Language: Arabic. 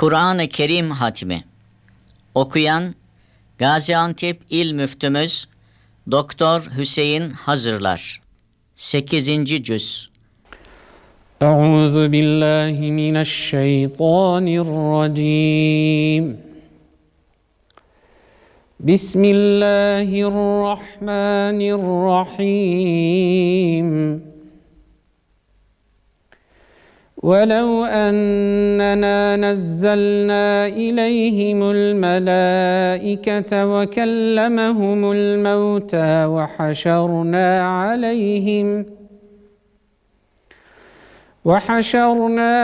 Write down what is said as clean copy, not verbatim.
Kur'an-ı Kerim hatmi. Okuyan Gaziantep İl Müftümüz Doktor Hüseyin Hazırlar. 8. Cüz. Euzu billahi mineşşeytanirracim. Bismillahirrahmanirrahim. وَلَوْ أَنَّنَا نَزَّلْنَا إِلَيْهِمُ الْمَلَائِكَةَ وَكَلَّمَهُمُ الْمَوْتَى وَحَشَرْنَا